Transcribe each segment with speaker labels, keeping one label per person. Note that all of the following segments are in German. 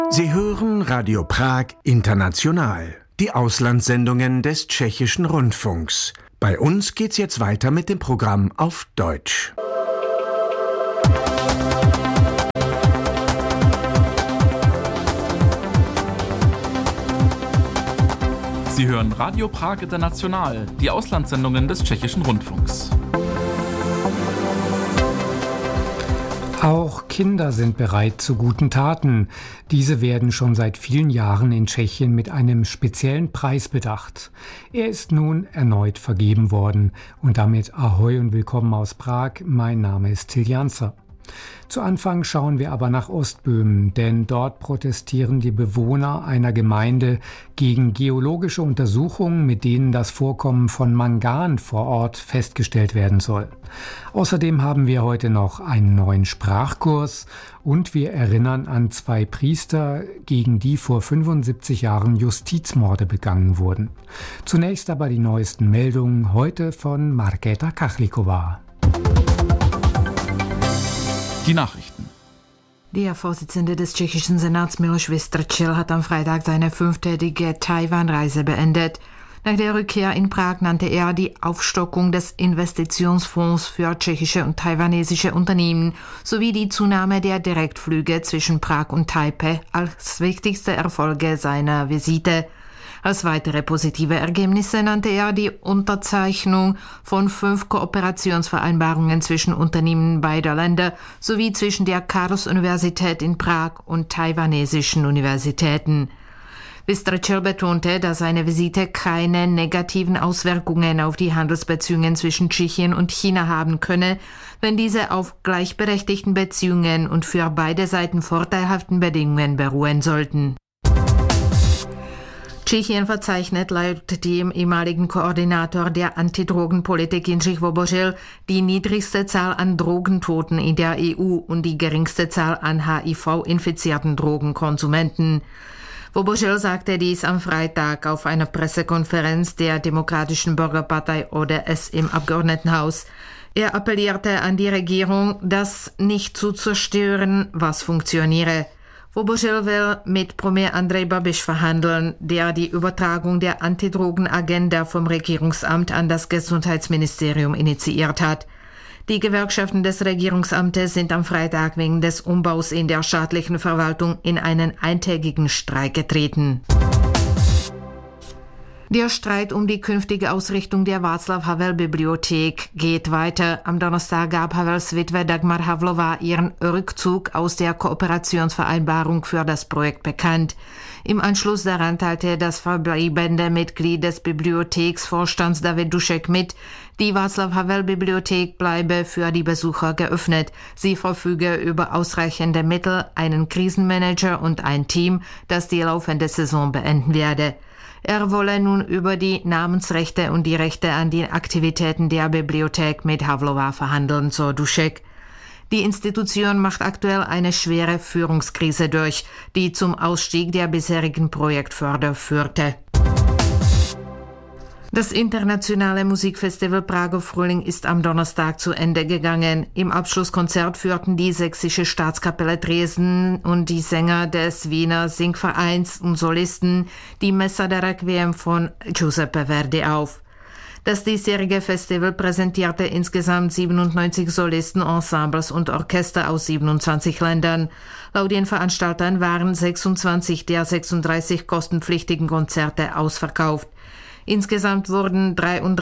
Speaker 1: Sie hören Radio Prag International, die Auslandssendungen des Tschechischen Rundfunks. Bei uns geht's jetzt weiter mit dem Programm auf Deutsch.
Speaker 2: Sie hören Radio Prag International, die Auslandssendungen des Tschechischen Rundfunks.
Speaker 3: Auch Kinder sind bereit zu guten Taten. Diese werden schon seit vielen Jahren in Tschechien mit einem speziellen Preis bedacht. Er ist nun erneut vergeben worden. Und damit Ahoi und willkommen aus Prag. Mein Name ist Till Janzer. Zu Anfang schauen wir aber nach Ostböhmen, denn dort protestieren die Bewohner einer Gemeinde gegen geologische Untersuchungen, mit denen das Vorkommen von Mangan vor Ort festgestellt werden soll. Außerdem haben wir heute noch einen neuen Sprachkurs und wir erinnern an 2 Priester, gegen die vor 75 Jahren Justizmorde begangen wurden. Zunächst aber die neuesten Meldungen heute von Markéta Kachlikova.
Speaker 2: Die Nachrichten.
Speaker 4: Der Vorsitzende des tschechischen Senats Miloš Vystrčil hat am Freitag seine 5-tägige Taiwan-Reise beendet. Nach der Rückkehr in Prag nannte er die Aufstockung des Investitionsfonds für tschechische und taiwanesische Unternehmen sowie die Zunahme der Direktflüge zwischen Prag und Taipei als wichtigste Erfolge seiner Visite. Als weitere positive Ergebnisse nannte er die Unterzeichnung von 5 Kooperationsvereinbarungen zwischen Unternehmen beider Länder sowie zwischen der Karls-Universität in Prag und taiwanesischen Universitäten. Vystrčil betonte, dass seine Visite keine negativen Auswirkungen auf die Handelsbeziehungen zwischen Tschechien und China haben könne, wenn diese auf gleichberechtigten Beziehungen und für beide Seiten vorteilhaften Bedingungen beruhen sollten. Tschechien verzeichnet laut dem ehemaligen Koordinator der Antidrogenpolitik Jindřich Vobořil die niedrigste Zahl an Drogentoten in der EU und die geringste Zahl an HIV-infizierten Drogenkonsumenten. Vobořil sagte dies am Freitag auf einer Pressekonferenz der Demokratischen Bürgerpartei ODS im Abgeordnetenhaus. Er appellierte an die Regierung, das nicht zu zerstören, was funktioniere. Vobořil will mit Premier Andrej Babiš verhandeln, der die Übertragung der Antidrogenagenda vom Regierungsamt an das Gesundheitsministerium initiiert hat. Die Gewerkschaften des Regierungsamtes sind am Freitag wegen des Umbaus in der staatlichen Verwaltung in einen eintägigen Streik getreten. Der Streit um die künftige Ausrichtung der Václav-Havel-Bibliothek geht weiter. Am Donnerstag gab Havels Witwe Dagmar Havlová ihren Rückzug aus der Kooperationsvereinbarung für das Projekt bekannt. Im Anschluss daran teilte das verbleibende Mitglied des Bibliotheksvorstands David Dušek mit, die Václav-Havel-Bibliothek bleibe für die Besucher geöffnet. Sie verfüge über ausreichende Mittel, einen Krisenmanager und ein Team, das die laufende Saison beenden werde. Er wolle nun über die Namensrechte und die Rechte an den Aktivitäten der Bibliothek mit Havlová verhandeln, so Dušek. Die Institution macht aktuell eine schwere Führungskrise durch, die zum Ausstieg der bisherigen Projektförder führte. Das internationale Musikfestival Prager Frühling ist am Donnerstag zu Ende gegangen. Im Abschlusskonzert führten die Sächsische Staatskapelle Dresden und die Sänger des Wiener Singvereins und Solisten die Messa de Requiem von Giuseppe Verdi auf. Das diesjährige Festival präsentierte insgesamt 97 Solisten, Ensembles und Orchester aus 27 Ländern. Laut den Veranstaltern waren 26 der 36 kostenpflichtigen Konzerte ausverkauft. Insgesamt wurden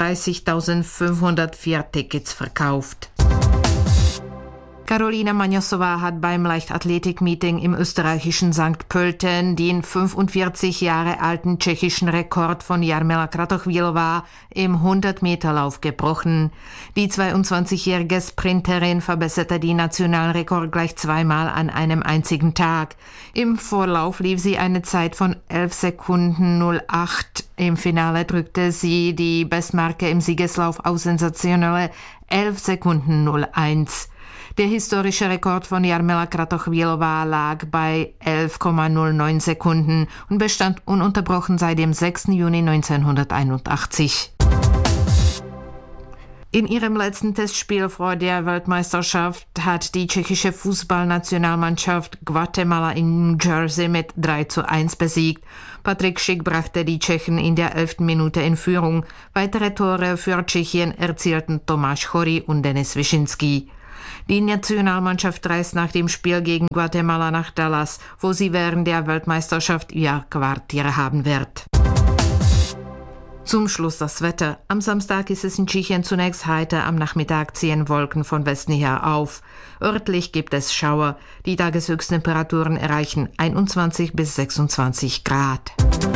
Speaker 4: 33.504 Tickets verkauft. Karolina Maňasová hat beim Leichtathletik-Meeting im österreichischen St. Pölten den 45 Jahre alten tschechischen Rekord von Jarmila Kratochvílová im 100-Meter-Lauf gebrochen. Die 22-jährige Sprinterin verbesserte den Nationalrekord gleich 2-mal an einem einzigen Tag. Im Vorlauf lief sie eine Zeit von 11 Sekunden 08. Im Finale drückte sie die Bestmarke im Siegeslauf auf sensationelle 11 Sekunden 01. Der historische Rekord von Jarmila Kratochvílová lag bei 11,09 Sekunden und bestand ununterbrochen seit dem 6. Juni 1981. In ihrem letzten Testspiel vor der Weltmeisterschaft hat die tschechische Fußballnationalmannschaft Guatemala in New Jersey mit 3:1 besiegt. Patrik Schick brachte die Tschechen in der 11. Minute in Führung. Weitere Tore für Tschechien erzielten Tomáš Chorý und Denis Wyszynski. Die Nationalmannschaft reist nach dem Spiel gegen Guatemala nach Dallas, wo sie während der Weltmeisterschaft ihr Quartier haben wird. Zum Schluss das Wetter. Am Samstag ist es in Tschechien zunächst heiter, am Nachmittag ziehen Wolken von Westen her auf. Örtlich gibt es Schauer. Die Tageshöchsttemperaturen erreichen 21 bis 26 Grad.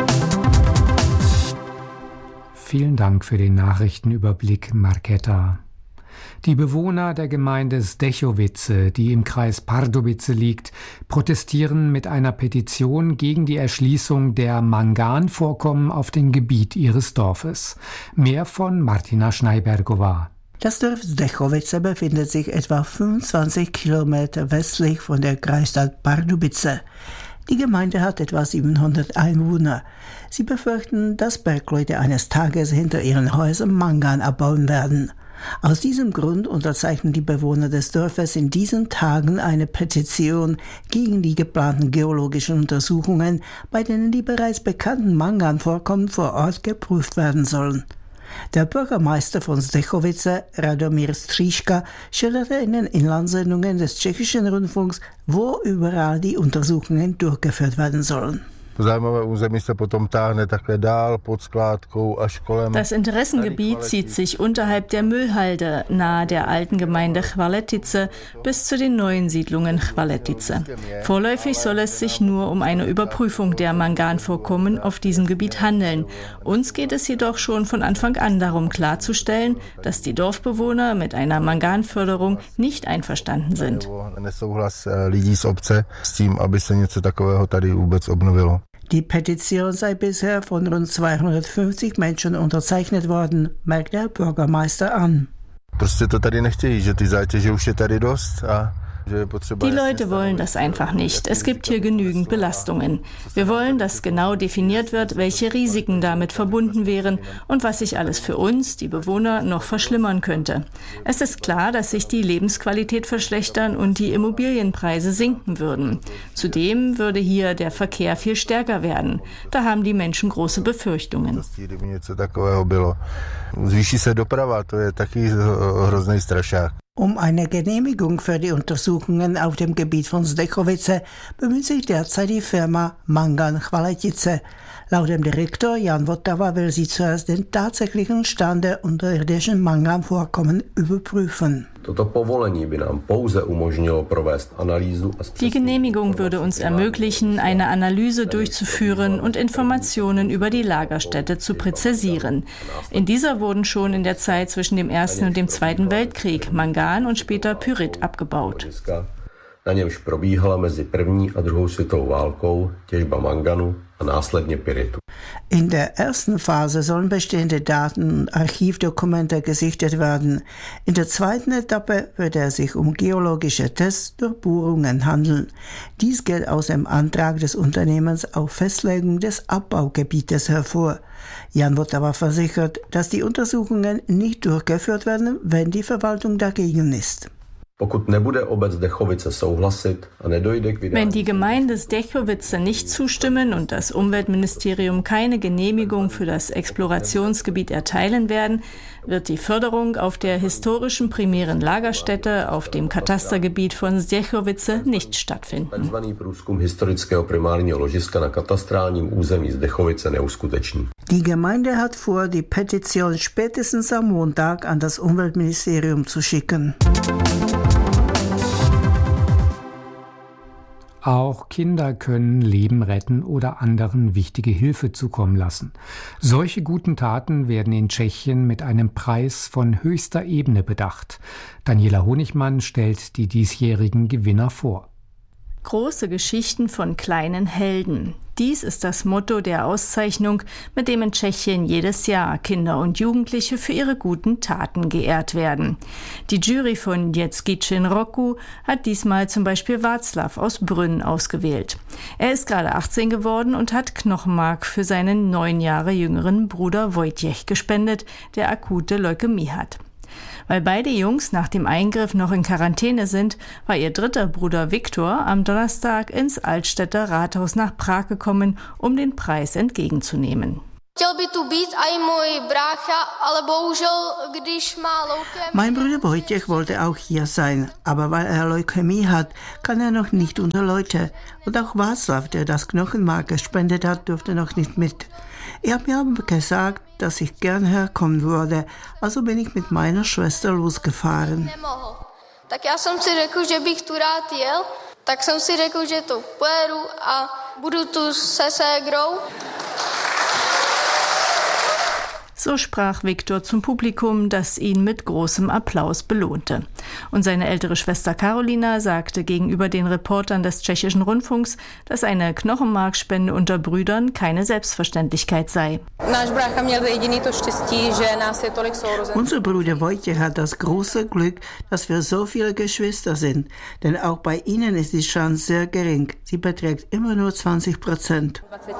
Speaker 3: Vielen Dank für den Nachrichtenüberblick, Marketa. Die Bewohner der Gemeinde Zdechovice, die im Kreis Pardubice liegt, protestieren mit einer Petition gegen die Erschließung der Manganvorkommen auf dem Gebiet ihres Dorfes. Mehr von Martina Schneibergova.
Speaker 5: Das Dorf Zdechovice befindet sich etwa 25 Kilometer westlich von der Kreisstadt Pardubice. Die Gemeinde hat etwa 700 Einwohner. Sie befürchten, dass Bergleute eines Tages hinter ihren Häusern Mangan abbauen werden. Aus diesem Grund unterzeichnen die Bewohner des Dorfes in diesen Tagen eine Petition gegen die geplanten geologischen Untersuchungen, bei denen die bereits bekannten Manganvorkommen vor Ort geprüft werden sollen. Der Bürgermeister von Zdechovice, Radomír Stříška, schilderte in den Inlandssendungen des tschechischen Rundfunks, wo überall die Untersuchungen durchgeführt werden sollen.
Speaker 6: Das Interessengebiet zieht sich unterhalb der Müllhalde nahe der alten Gemeinde Chvaletice bis zu den neuen Siedlungen Chvaletice. Vorläufig soll es sich nur um eine Überprüfung der Manganvorkommen auf diesem Gebiet handeln. Uns geht es jedoch schon von Anfang an darum klarzustellen, dass die Dorfbewohner mit einer Manganförderung nicht einverstanden sind.
Speaker 5: Die Petition sei bisher von rund 250 Menschen unterzeichnet worden, merkt der Bürgermeister an.
Speaker 6: Die Leute wollen das einfach nicht. Es gibt hier genügend Belastungen. Wir wollen, dass genau definiert wird, welche Risiken damit verbunden wären und was sich alles für uns, die Bewohner, noch verschlimmern könnte. Es ist klar, dass sich die Lebensqualität verschlechtern und die Immobilienpreise sinken würden. Zudem würde hier der Verkehr viel stärker werden. Da haben die Menschen große Befürchtungen.
Speaker 5: Um eine Genehmigung für die Untersuchungen auf dem Gebiet von Zdechovice bemüht sich derzeit die Firma Mangan Chvaletice. Laut dem Direktor Jan Votava will sie zuerst den tatsächlichen Stand der unterirdischen Manganvorkommen überprüfen.
Speaker 6: Die Genehmigung würde uns ermöglichen, eine Analyse durchzuführen und Informationen über die Lagerstätte zu präzisieren. In dieser wurden schon in der Zeit zwischen dem Ersten und dem Zweiten Weltkrieg Mangan und später Pyrit abgebaut.
Speaker 7: Na němž probíhala mezi první a druhou světovou válkou těžba manganu a následně pyritu.
Speaker 5: In der ersten Phase sollen bestehende Daten und Archivdokumente gesichtet werden. In der zweiten Etappe wird es sich um geologische Tests durch Bohrungen handeln. Dies geht aus dem Antrag des Unternehmens auf Festlegung des Abbaugebietes hervor. Jan Votava versichert, dass die Untersuchungen nicht durchgeführt werden, wenn die Verwaltung dagegen ist.
Speaker 6: Wenn die Gemeinde Zdechovice nicht zustimmen und das Umweltministerium keine Genehmigung für das Explorationsgebiet erteilen werden, wird die Förderung auf der historischen primären Lagerstätte auf dem Katastergebiet von Zdechovice nicht stattfinden.
Speaker 5: Die Gemeinde hat vor, die Petition spätestens am Montag an das Umweltministerium zu schicken.
Speaker 3: Auch Kinder können Leben retten oder anderen wichtige Hilfe zukommen lassen. Solche guten Taten werden in Tschechien mit einem Preis von höchster Ebene bedacht. Daniela Honigmann stellt die diesjährigen Gewinner vor.
Speaker 6: Große Geschichten von kleinen Helden. Dies ist das Motto der Auszeichnung, mit dem in Tschechien jedes Jahr Kinder und Jugendliche für ihre guten Taten geehrt werden. Die Jury von Dětský čin roku hat diesmal zum Beispiel Václav aus Brünn ausgewählt. Er ist gerade 18 geworden und hat Knochenmark für seinen 9 Jahre jüngeren Bruder Wojciech gespendet, der akute Leukämie hat. Weil beide Jungs nach dem Eingriff noch in Quarantäne sind, war ihr dritter Bruder Viktor am Donnerstag ins Altstädter Rathaus nach Prag gekommen, um den Preis entgegenzunehmen.
Speaker 5: Mein Bruder Wojciech wollte auch hier sein, aber weil er Leukämie hat, kann er noch nicht unter Leute. Und auch Václav, der das Knochenmark gespendet hat, durfte noch nicht mit. Er hat mir aber gesagt, dass ich gern herkommen würde, also bin ich mit meiner Schwester losgefahren.
Speaker 8: Tak já jsem si řekl, že bych tu rád jel, tak jsem si řekl, že to pojedu a budu tu se ségrou.
Speaker 6: So sprach Viktor zum Publikum, das ihn mit großem Applaus belohnte. Und seine ältere Schwester Karolina sagte gegenüber den Reportern des Tschechischen Rundfunks, dass eine Knochenmarkspende unter Brüdern keine Selbstverständlichkeit sei.
Speaker 5: Unser Bruder Wojciech hat das große Glück, dass wir so viele Geschwister sind. Denn auch bei ihnen ist die Chance sehr gering. Sie beträgt immer nur 20%.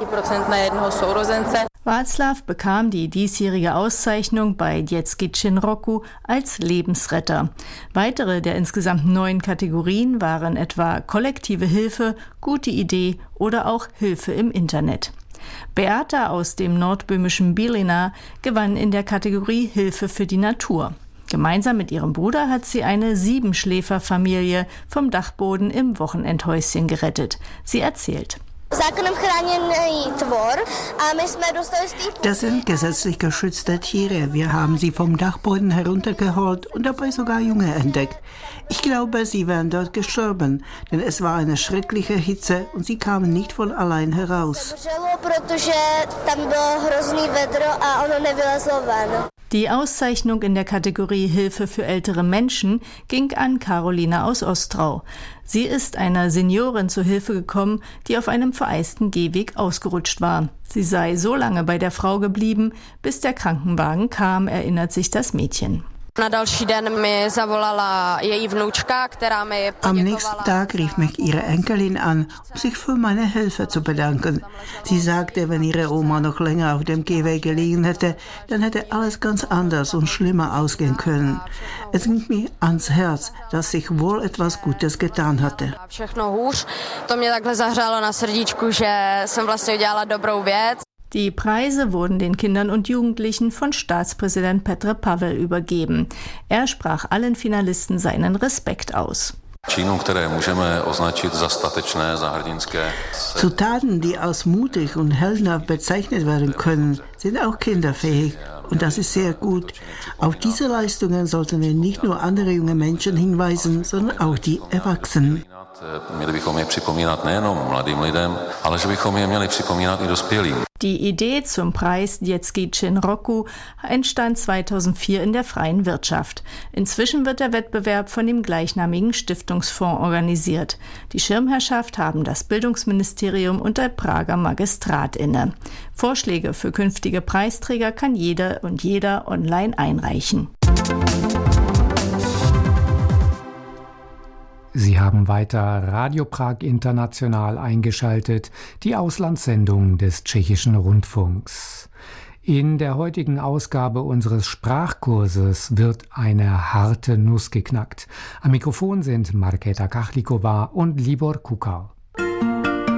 Speaker 6: Václav bekam die diesjährige Auszeichnung bei Dětský čin roku als Lebensretter. Weitere der insgesamt 9 Kategorien waren etwa kollektive Hilfe, gute Idee oder auch Hilfe im Internet. Beata aus dem nordböhmischen Bílina gewann in der Kategorie Hilfe für die Natur. Gemeinsam mit ihrem Bruder hat sie eine 7-Schläfer-Familie vom Dachboden im Wochenendhäuschen gerettet. Sie erzählt.
Speaker 5: Das sind gesetzlich geschützte Tiere. Wir haben sie vom Dachboden heruntergeholt und dabei sogar Junge entdeckt. Ich glaube, sie wären dort gestorben, denn es war eine schreckliche Hitze und sie kamen nicht von allein heraus.
Speaker 6: Die Auszeichnung in der Kategorie Hilfe für ältere Menschen ging an Karolina aus Ostrau. Sie ist einer Seniorin zu Hilfe gekommen, die auf einem vereisten Gehweg ausgerutscht war. Sie sei so lange bei der Frau geblieben, bis der Krankenwagen kam, erinnert sich das Mädchen.
Speaker 5: Am nächsten Tag rief mich ihre Enkelin an, um sich für meine Hilfe zu bedanken. Sie sagte, wenn ihre Oma noch länger auf dem Gehweg gelegen hätte, dann hätte alles ganz anders und schlimmer ausgehen können. Es ging mir ans Herz, dass sich wohl etwas Gutes getan hatte.
Speaker 6: Die Preise wurden den Kindern und Jugendlichen von Staatspräsident Petr Pavel übergeben. Er sprach allen Finalisten seinen Respekt aus.
Speaker 5: Zu Taten, die als mutig und heldenhaft bezeichnet werden können, sind auch Kinder fähig. Und das ist sehr gut. Auf diese Leistungen sollten wir nicht nur andere junge Menschen hinweisen, sondern auch die Erwachsenen.
Speaker 6: Die Idee zum Preis Dětský čin roku entstand 2004 in der freien Wirtschaft. Inzwischen wird der Wettbewerb von dem gleichnamigen Stiftungsfonds organisiert. Die Schirmherrschaft haben das Bildungsministerium und der Prager Magistrat inne. Vorschläge für künftige Preisträger kann jede und jeder online einreichen.
Speaker 3: Sie haben weiter Radio Prag International eingeschaltet, die Auslandssendung des Tschechischen Rundfunks. In der heutigen Ausgabe unseres Sprachkurses wird eine harte Nuss geknackt. Am Mikrofon sind Markéta Kachlikova und Libor Kukal.